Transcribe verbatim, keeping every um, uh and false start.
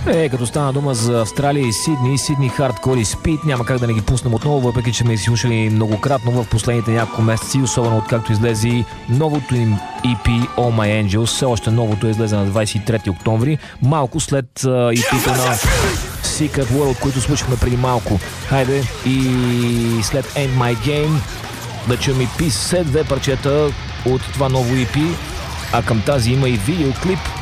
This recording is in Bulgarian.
Е, като стана дума за Австралия и Сидни, Сидни Хардкор и Спид, няма как да не ги пуснем отново, въпреки че ме слушали многократно в последните няколко месеци, особено откакто излезе новото им и пи All My Angels. Все още новото излезе на двадесет и трети октомври, малко след и пи-то на Secret World, които случихме преди малко. Хайде, и след End My Game да чуем и Peace, две парчета от това ново и пи, а към тази има и видеоклип.